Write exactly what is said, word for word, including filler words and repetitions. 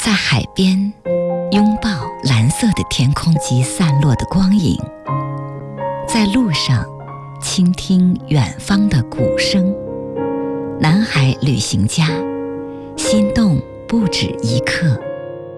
在海边拥抱蓝色的天空及散落的光影，在路上倾听远方的鼓声。南海旅行家，心动不止一刻。